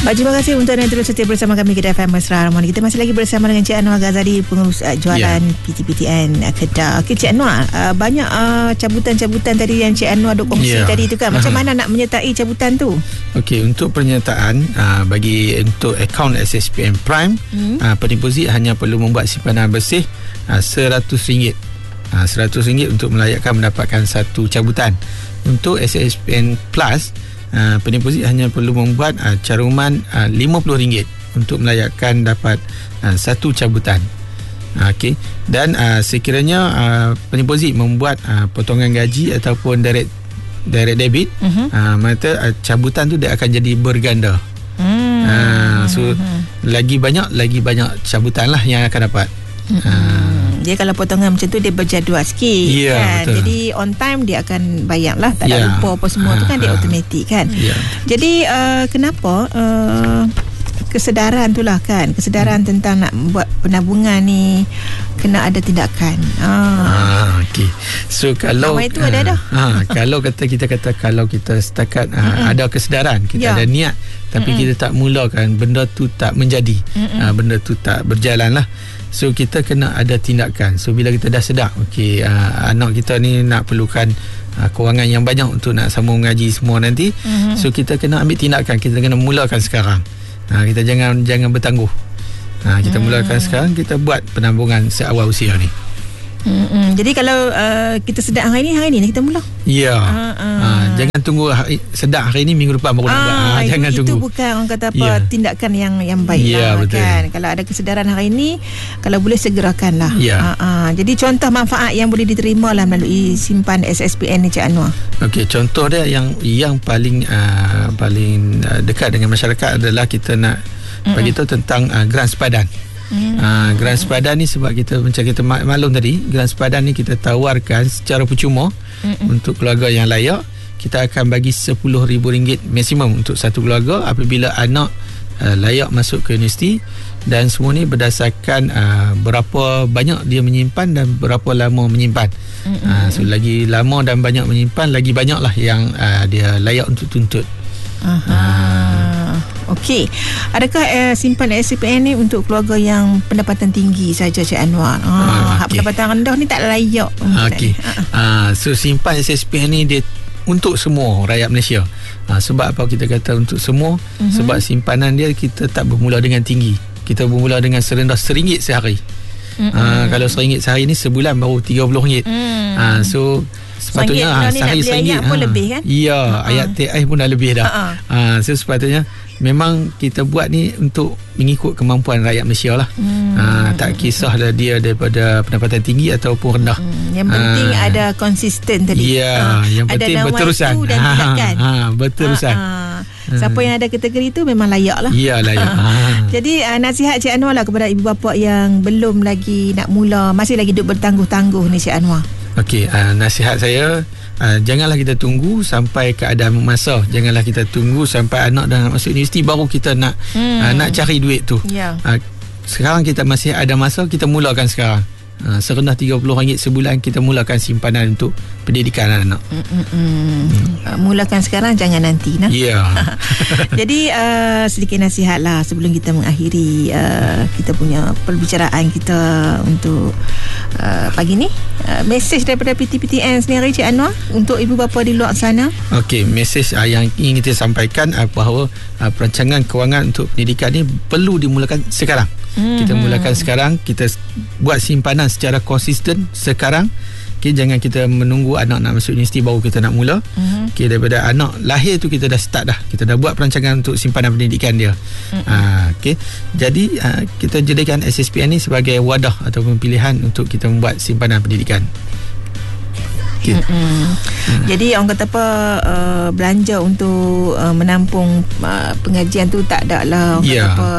Baik, terima kasih untuk anda terus setia bersama kami Kedah FM Mesra Harmoni. Kita masih lagi bersama dengan Cik Anwar Ghazali, pengurus jualan PTPTN Kedah. Okey, Cik Anwar, banyak cabutan-cabutan tadi yang Cik Anwar duk kongsi tadi tu kan. Macam mana nak menyertai cabutan tu? Okey, untuk penyertaan untuk akaun SSPN Prime, pendeposit hanya perlu membuat simpanan bersih RM100. RM100 untuk melayakkan mendapatkan satu cabutan. Untuk SSPN Plus, pendeposit hanya perlu membuat caruman RM50 untuk melayakkan dapat satu cabutan. Okey. Dan sekiranya pendeposit membuat potongan gaji ataupun direct debit, maka cabutan tu dia akan jadi berganda. So lagi banyak cabutan lah yang akan dapat. Dia kalau potongan macam tu dia berjadual sikit, kan? Betul. Jadi on time dia akan bayar lah, tak ada lupa apa semua tu kan, dia automatik kan. Jadi kenapa kesedaran tu lah kan, kesedaran tentang nak buat penabungan ni kena ada tindakan. Okey. So kalau itu ada kalau kalau kita setakat ada kesedaran, kita ada niat tapi kita tak mulakan, benda tu tak menjadi, benda tu tak berjalan lah. So kita kena ada tindakan. So bila kita dah sedar, okey, anak kita ni nak perlukan kewangan yang banyak untuk nak sambung mengaji semua nanti, so kita kena ambil tindakan. Kita kena mulakan sekarang. Kita jangan bertangguh. Kita mulakan sekarang, kita buat penabungan seawal usia ni. Jadi kalau kita sedar hari ni kita mula. Jangan tunggu sedar hari ni, minggu depan baru nak buat. Jangan tunggu. Itu bukan orang kata apa, tindakan yang baik lah, kan. Kalau ada kesedaran hari ni, kalau boleh segerakanlah. Jadi contoh manfaat yang boleh diterima lah melalui simpan SSPN ni, Cik Anwar. Okey, contoh dia yang paling dekat dengan masyarakat adalah kita nak bagi tahu tentang geran sepadan. Geran sepadan ni, sebab kita macam kita maklum tadi, geran sepadan ni kita tawarkan secara percuma untuk keluarga yang layak. Kita akan bagi RM10,000 maksimum untuk satu keluarga apabila anak layak masuk ke universiti, dan semua ni berdasarkan berapa banyak dia menyimpan dan berapa lama menyimpan. So lagi lama dan banyak menyimpan, lagi banyaklah yang dia layak untuk tuntut. Okey. Adakah simpan SPN ni untuk keluarga yang pendapatan tinggi saja, Cik Anwar? Pendapatan rendah ni tak layak. Okey. So simpan SPN ni dia untuk semua rakyat Malaysia. Sebab apa kita kata untuk semua? Sebab simpanan dia kita tak bermula dengan tinggi. Kita bermula dengan serendah RM1 sehari. Kalau RM1 sehari ni, sebulan baru RM30. So sepatutnya sehari RM1 pun lebih kan? Ya, ayat TI pun dah lebih dah. So sepatutnya memang kita buat ni untuk mengikut kemampuan rakyat Malaysia lah. Tak kisahlah dia daripada pendapatan tinggi ataupun rendah. Yang penting ada konsisten tadi. Yang penting ada berterusan. Dan tindakan. Berterusan. Siapa yang ada kategori tu memang layak lah. Ya, layak. Jadi nasihat Cik Anwar lah kepada ibu bapa yang belum lagi nak mula, masih lagi duduk bertangguh-tangguh ni, Cik Anwar. Okey, nasihat saya, janganlah kita tunggu sampai keadaan memasa. Janganlah kita tunggu sampai anak dah nak masuk universiti baru kita nak cari duit tu. Sekarang kita masih ada masa, kita mulakan sekarang. Serendah RM30 sebulan, kita mulakan simpanan untuk pendidikan anak. Mulakan sekarang, jangan nanti nah. Jadi sedikit nasihat lah sebelum kita mengakhiri kita punya perbicaraan kita untuk pagi ni. Mesej daripada PTPTN sendiri, Cik Anwar, untuk ibu bapa di luar sana. Okey, mesej yang ingin kita sampaikan bahawa perancangan kewangan untuk pendidikan ni perlu dimulakan sekarang. Kita mulakan sekarang, kita buat simpanan secara konsisten sekarang. Okay, jangan kita menunggu anak nak masuk universiti baru kita nak mula. Okay, daripada anak lahir tu kita dah start dah. Kita dah buat perancangan untuk simpanan pendidikan dia. Okay, jadi kita jadikan SSPN ni sebagai wadah ataupun pilihan untuk kita membuat simpanan pendidikan. Okay. Jadi orang kata apa, belanja untuk menampung pengajian tu tak ada lah orang kata apa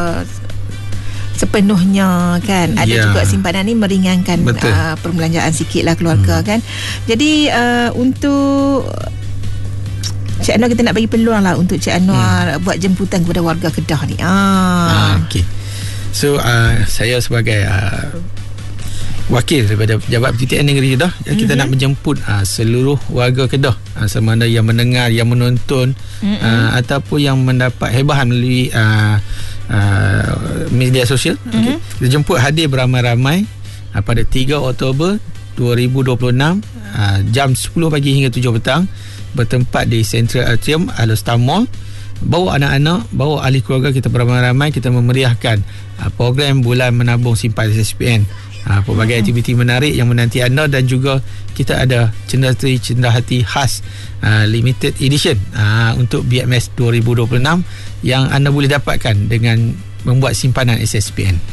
sepenuhnya kan. Ada juga simpanan ni meringankan perbelanjaan sikit lah keluarga kan. Jadi untuk Cik Anwar, kita nak bagi peluang lah untuk Cik Anwar buat jemputan kepada warga Kedah ni. Okay. So saya sebagai wakil daripada Pejabat PTN Negeri Kedah. Kita nak menjemput seluruh warga Kedah, sama ada yang mendengar, yang menonton, ataupun yang mendapat hebahan melalui media sosial. Kita jemput hadir beramai-ramai pada 3 Oktober 2026 jam 10 pagi hingga 7 petang, bertempat di Central Atrium Al-Star Mall. Bawa anak-anak, bawa ahli keluarga, kita beramai-ramai, kita memeriahkan program Bulan Menabung Simpan SSPN. Pelbagai aktiviti menarik yang menanti anda, dan juga kita ada cenderahati khas limited edition untuk BMS 2026 yang anda boleh dapatkan dengan membuat simpanan SSPN.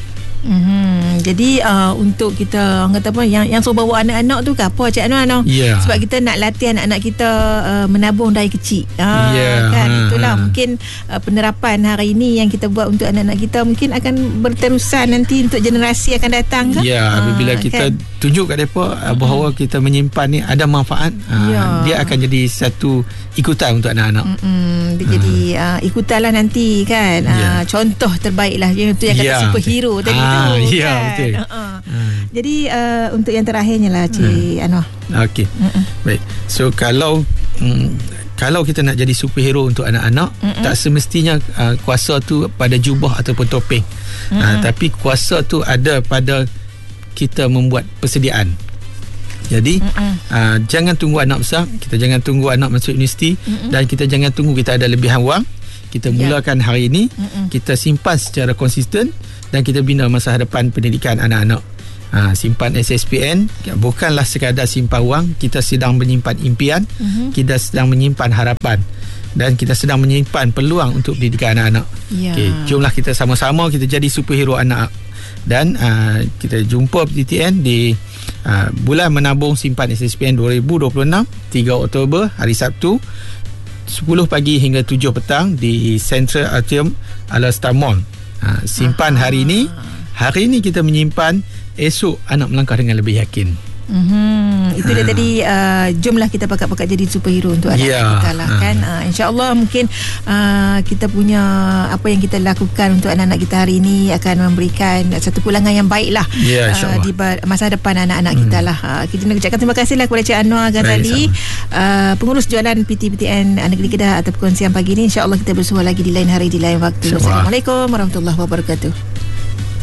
Jadi untuk kita, orang kata apa, yang suruh bawa anak-anak tu ke apa, Cik Anwar? Sebab kita nak latih anak-anak kita menabung dari kecil. Kan itulah mungkin penerapan hari ini yang kita buat untuk anak-anak kita mungkin akan berterusan nanti untuk generasi akan datang kan? Apabila kita tunjuk kat mereka bahawa kita menyimpan ni ada manfaat, dia akan jadi satu ikutan untuk anak-anak. Jadi ikutanlah nanti kan. Contoh terbaik lah, yang tu yang kata superhero tadi tu kan? Betul. Jadi untuk yang terakhirnya lah, Cik Anwar. Okey. Baik. So kalau kita nak jadi superhero untuk anak-anak, tak semestinya kuasa tu pada jubah ataupun topeng. Tapi kuasa tu ada pada kita membuat persediaan. Jadi jangan tunggu anak besar, kita jangan tunggu anak masuk universiti, dan kita jangan tunggu kita ada lebihan wang. Kita mulakan hari ini, kita simpan secara konsisten, dan kita bina masa hadapan pendidikan anak-anak. Simpan SSPN bukanlah sekadar simpan wang, kita sedang menyimpan impian, kita sedang menyimpan harapan, dan kita sedang menyimpan peluang untuk pendidikan anak-anak. Okay, jomlah kita sama-sama kita jadi superhero anak. Dan kita jumpa PTN di Bulan Menabung Simpan SSPN 2026 3 Oktober hari Sabtu 10 pagi hingga 7 petang di Central Atrium Al-Star Mall. Simpan hari ini kita menyimpan, esok anak melangkah dengan lebih yakin. Itu dia tadi. Jomlah kita pakat-pakat jadi superhero untuk anak kita lah kan. InsyaAllah mungkin kita punya apa yang kita lakukan untuk anak-anak kita hari ini akan memberikan satu pulangan yang baik lah di masa depan anak-anak kita lah. Kita nak ucapkan terima kasih lah kepada Cik Anwar Ghazali, pengurus jualan PTN Negeri Kedah, atas perkongsian pagi ini. InsyaAllah kita bersua lagi di lain hari, di lain waktu. Assalamualaikum warahmatullahi wabarakatuh.